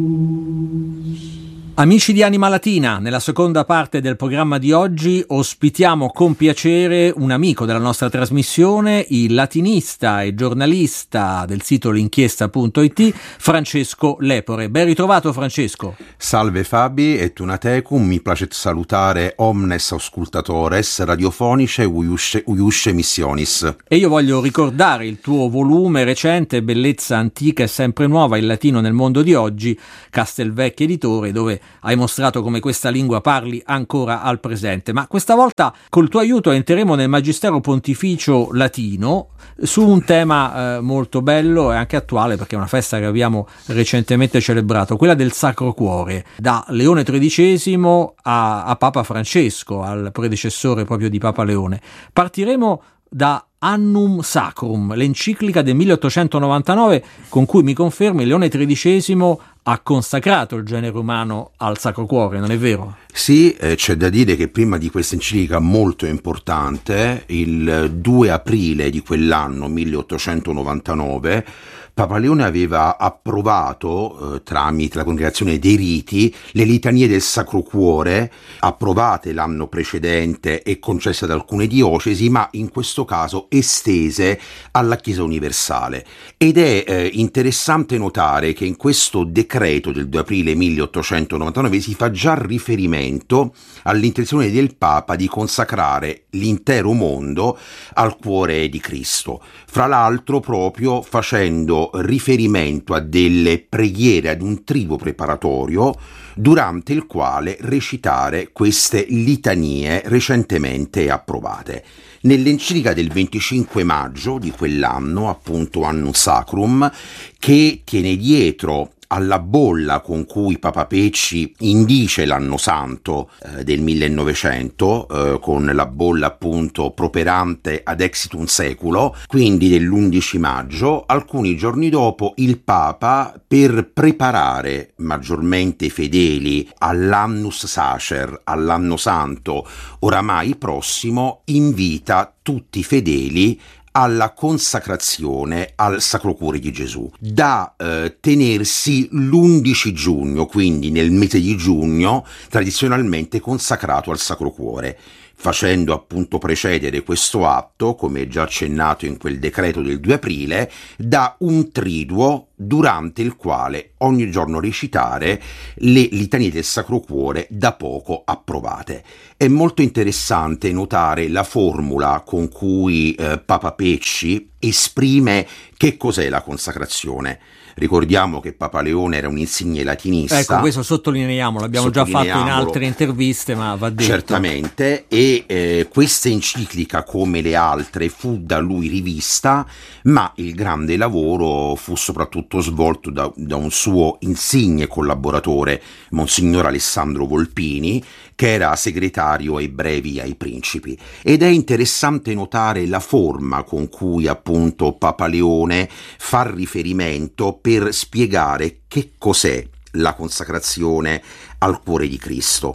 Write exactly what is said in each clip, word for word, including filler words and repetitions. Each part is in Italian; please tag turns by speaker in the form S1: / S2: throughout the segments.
S1: Amici di Anima Latina, nella seconda parte del programma di oggi ospitiamo con piacere un amico della nostra trasmissione, il latinista e giornalista del sito l'inchiesta punto it, Francesco Lepore. Ben ritrovato, Francesco.
S2: Salve Fabi, et una tecum, mi placet salutare omnes auscultatores radiofonice uiusce, uiusce missionis.
S1: E io voglio ricordare il tuo volume recente, Bellezza antica e sempre nuova, il latino nel mondo di oggi, Castelvecchi Editore, dove hai mostrato come questa lingua parli ancora al presente. Ma questa volta col tuo aiuto entreremo nel Magistero Pontificio Latino su un tema eh, molto bello e anche attuale, perché è una festa che abbiamo recentemente celebrato, quella del Sacro Cuore, da Leone tredicesimo a, a Papa Francesco, al predecessore proprio di Papa Leone. Partiremo da Annum Sacrum, l'enciclica del milleottocentonovantanove, con cui, mi confermi, Leone tredicesimo ha consacrato il genere umano al Sacro Cuore, non è vero?
S2: Sì, eh, c'è da dire che prima di questa enciclica molto importante, il due aprile di quell'anno milleottocentonovantanove, Papa Leone aveva approvato, eh, tramite la Congregazione dei Riti, le litanie del Sacro Cuore, approvate l'anno precedente e concesse ad alcune diocesi, ma in questo caso estese alla Chiesa universale. Ed è eh, interessante notare che in questo decreto del due aprile milleottocentonovantanove si fa già riferimento all'intenzione del Papa di consacrare l'intero mondo al cuore di Cristo, fra l'altro proprio facendo riferimento a delle preghiere, ad un triduo preparatorio durante il quale recitare queste litanie recentemente approvate. Nell'enciclica del venticinque maggio di quell'anno, appunto Annum Sacrum, che tiene dietro alla bolla con cui Papa Pecci indice l'anno santo eh, del millenovecento, eh, con la bolla appunto properante ad exitum seculo, quindi dell'undici maggio, alcuni giorni dopo il Papa, per preparare maggiormente i fedeli all'annus sacer, all'anno santo oramai prossimo, invita tutti i fedeli alla consacrazione al Sacro Cuore di Gesù, da eh, tenersi l'undici giugno, quindi nel mese di giugno, tradizionalmente consacrato al Sacro Cuore, facendo appunto precedere questo atto, come già accennato in quel decreto del due aprile, da un triduo durante il quale ogni giorno recitare le litanie del Sacro Cuore da poco approvate. È molto interessante notare la formula con cui eh, Papa Pecci esprime che cos'è la consacrazione. Ricordiamo che Papa Leone era un insigne latinista.
S1: Ecco, questo sottolineiamo, l'abbiamo già fatto in altre interviste, ma va detto.
S2: Certamente, e eh, questa enciclica, come le altre, fu da lui rivista, ma il grande lavoro fu soprattutto svolto da, da un suo insigne collaboratore, Monsignor Alessandro Volpini, che era segretario ai brevi ai principi. Ed è interessante notare la forma con cui appunto Papa Leone fa riferimento per spiegare che cos'è la consacrazione al cuore di Cristo.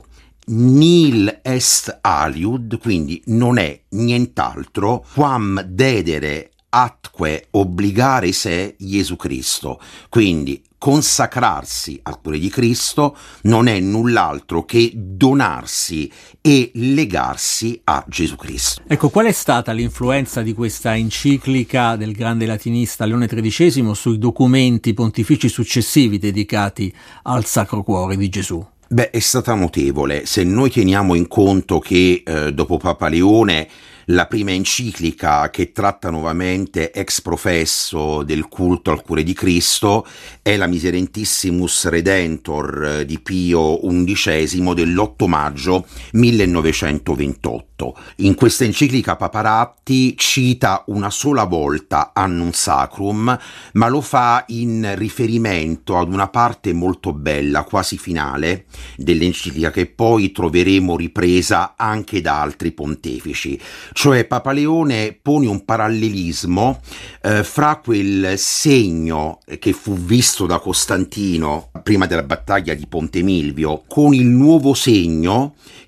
S2: Nil est aliud, quindi non è nient'altro, quam dedere atque obbligare se Gesù Cristo, quindi consacrarsi al cuore di Cristo non è null'altro che donarsi e legarsi a Gesù Cristo.
S1: Ecco, qual è stata l'influenza di questa enciclica del grande latinista Leone tredicesimo sui documenti pontifici successivi dedicati al Sacro Cuore di Gesù?
S2: Beh, è stata notevole. Se noi teniamo in conto che eh, dopo Papa Leone la prima enciclica che tratta nuovamente ex professo del culto al cuore di Cristo è la Miserentissimus Redentor di Pio undicesimo dell'otto maggio millenovecentoventotto. In questa enciclica Papa Ratti cita una sola volta Annum Sacrum, ma lo fa in riferimento ad una parte molto bella, quasi finale, dell'enciclica, che poi troveremo ripresa anche da altri pontefici. Cioè Papa Leone pone un parallelismo eh, fra quel segno che fu visto da Costantino prima della battaglia di Ponte Milvio con il nuovo segno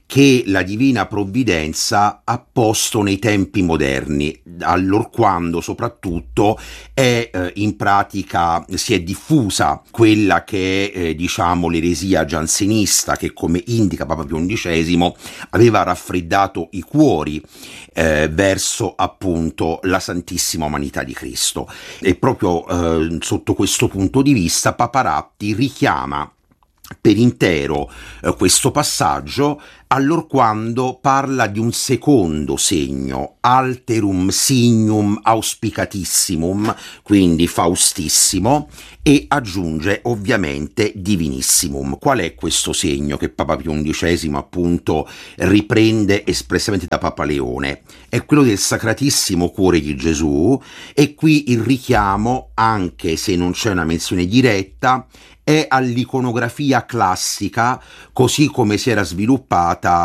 S2: che la divina provvidenza ha posto nei tempi moderni, allorquando soprattutto è eh, in pratica si è diffusa quella che è eh, diciamo l'eresia giansenista, che come indica Papa Pio undicesimo aveva raffreddato i cuori eh, verso appunto la Santissima Umanità di Cristo. E proprio eh, sotto questo punto di vista Papa Ratti richiama per intero eh, questo passaggio allorquando parla di un secondo segno, alterum signum auspicatissimum, quindi faustissimo, e aggiunge ovviamente divinissimum. Qual è questo segno che Papa Pio undicesimo appunto riprende espressamente da Papa Leone? È quello del Sacratissimo Cuore di Gesù, e qui il richiamo, anche se non c'è una menzione diretta, è all'iconografia classica così come si era sviluppata